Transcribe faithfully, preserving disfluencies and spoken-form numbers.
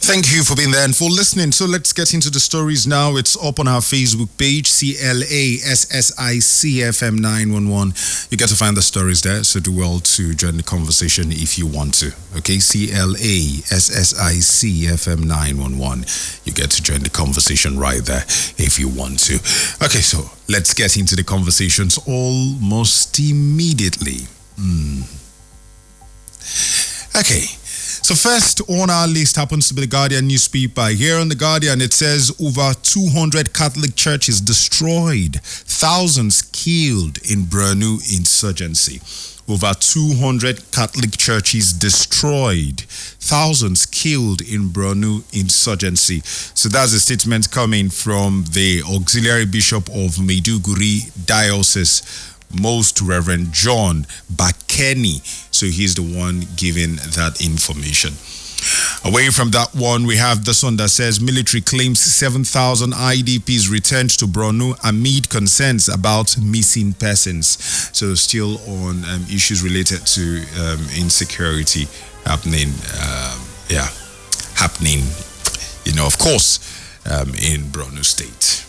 Thank you for being there and for listening. So let's get into the stories now. It's up on our Facebook page, C L A S S I C F M nine one one. You get to find the stories there, so do well to join the conversation if you want to. Okay, C L A S S I C F M nine one one. You get to join the conversation right there if you want to. Okay, so let's get into the conversations almost immediately. Mm. Okay. So first on our list happens to be the Guardian newspaper. Here on the Guardian, it says over two hundred Catholic churches destroyed, thousands killed in Borno insurgency. Over two hundred Catholic churches destroyed, thousands killed in Borno insurgency. So that's a statement coming from the Auxiliary Bishop of Maiduguri Diocese, Most Reverend John Bakeni. So he's the one giving that information. Away from that one, we have this one that says military claims seven thousand I D Ps returned to Borno amid concerns about missing persons. So still on um, issues related to um, insecurity happening, um, yeah, happening, you know, of course, um, in Borno State.